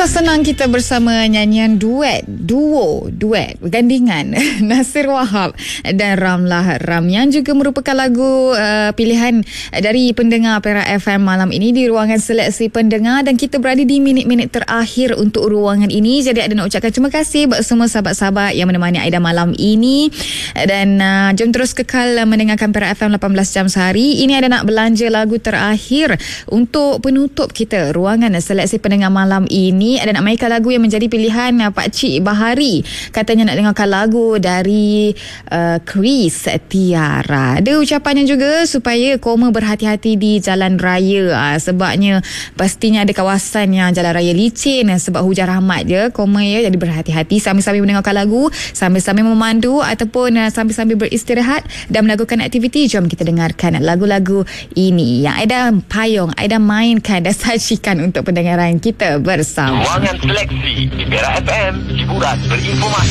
Susah senang kita bersama nyanyian duet bergandingan Nasir Wahab dan Ramlah Ram yang juga merupakan lagu pilihan dari pendengar Perak FM malam ini di ruangan seleksi pendengar, dan kita berada di minit-minit terakhir untuk ruangan ini. Jadi ada nak ucapkan terima kasih buat semua sahabat-sahabat yang menemani Aida malam ini, dan jom terus kekal mendengarkan Perak FM 18 jam sehari. Ini ada nak belanja lagu terakhir untuk penutup kita ruangan seleksi pendengar malam ini. Ada nak mainkan lagu yang menjadi pilihan Pak Cik Bahari. Katanya nak dengarkan lagu dari Chris Tiara. Ada ucapannya juga supaya koma berhati-hati di jalan raya. Sebabnya pastinya ada kawasan yang jalan raya licin sebab hujan rahmat je. Koma ya, jadi berhati-hati sambil-sambil mendengarkan lagu, sambil-sambil memandu ataupun sambil-sambil beristirahat dan melakukan aktiviti. Jom kita dengarkan lagu-lagu ini yang Aida payung, Aida mainkan dan sajikan untuk pendengaran kita bersama. Ruangan seleksi di Perak FM, hiburan berinformasi.